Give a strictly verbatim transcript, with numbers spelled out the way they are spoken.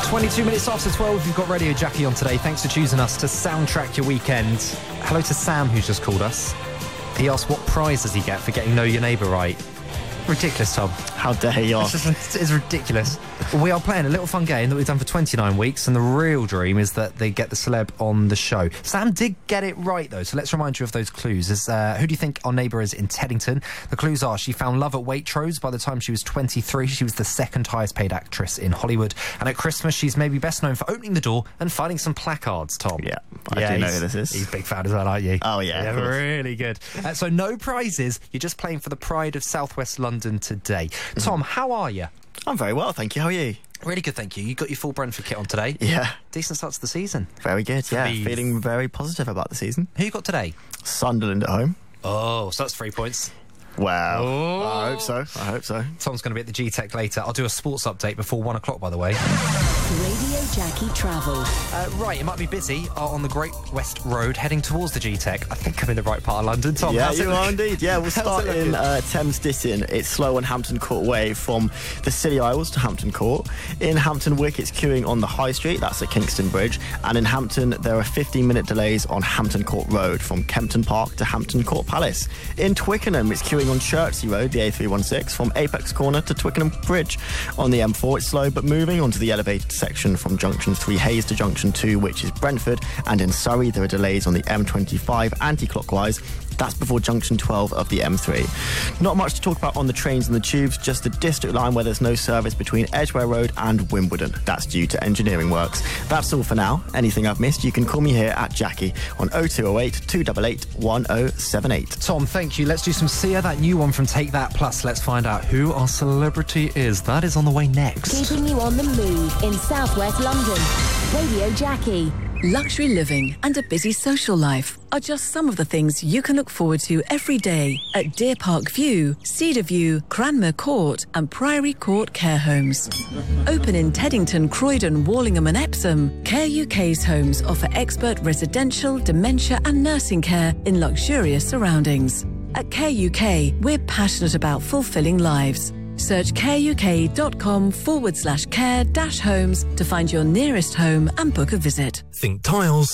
twenty-two minutes after twelve, you've got Radio Jackie on today. Thanks for choosing us to soundtrack your weekend. Hello to Sam, who's just called us. He asked what prize does he get for getting Know Your Neighbour right. Ridiculous, Tom. How dare you? It's, just, it's ridiculous. We are playing a little fun game that we've done for twenty-nine weeks, and the real dream is that they get the celeb on the show. Sam did get it right, though, so let's remind you of those clues. As, uh, who do you think our neighbour is in Teddington? The clues are she found love at Waitrose by the time she was twenty-three. She was the second highest paid actress in Hollywood. And at Christmas, she's maybe best known for opening the door and finding some placards, Tom. Yeah, I yeah, do know who this is. He's a big fan as well, aren't you? Oh, yeah. Yeah, really good. Uh, so no prizes. You're just playing for the pride of Southwest London today. Mm-hmm. Tom, how are you? I'm very well, thank you. How are you? Really good, thank you. You got your full Brentford kit on today. Yeah. Decent start to the season. Very good, yeah. Please. Feeling very positive about the season. Who you got today? Sunderland at home. Oh, so that's three points. Wow. Oh. I hope so. I hope so. Tom's going to be at the G-Tech later. I'll do a sports update before one o'clock, by the way. Radio Jackie Travel. Uh, right, it might be busy uh, on the Great West Road heading towards the G-Tech. I think I'm in the right part of London, Tom. Yeah, how's you it are indeed. Yeah, we'll start in uh, Thames Ditton. It's slow on Hampton Court Way from the City Isles to Hampton Court. In Hampton Wick, it's queuing on the High Street. That's at Kingston Bridge. And in Hampton, there are fifteen minute delays on Hampton Court Road from Kempton Park to Hampton Court Palace. In Twickenham, it's queuing on Chertsey Road, the A three sixteen, from Apex Corner to Twickenham Bridge. On the M four, it's slow, but moving onto the elevated section from Junction three Hayes to Junction two, which is Brentford. And in Surrey, there are delays on the M twenty-five anti-clockwise. That's before Junction twelve of the M three. Not much to talk about on the trains and the tubes, just the District Line where there's no service between Edgware Road and Wimbledon. That's due to engineering works. That's all for now. Anything I've missed, you can call me here at Jackie on oh two oh eight, two eight eight, one oh seven eight. Tom, thank you. Let's do some Sia, that new one from Take That. Plus, let's find out who our celebrity is. That is on the way next. Keeping you on the move in Southwest London. Radio Jackie. Luxury living and a busy social life are just some of the things you can look forward to every day at Deer Park View, Cedar View, Cranmer Court and Priory Court Care Homes. Open in Teddington, Croydon, Wallingham and Epsom, Care U K's homes offer expert residential, dementia and nursing care in luxurious surroundings. At Care U K, we're passionate about fulfilling lives. Search careuk.com forward slash care dash homes to find your nearest home and book a visit. Think tiles.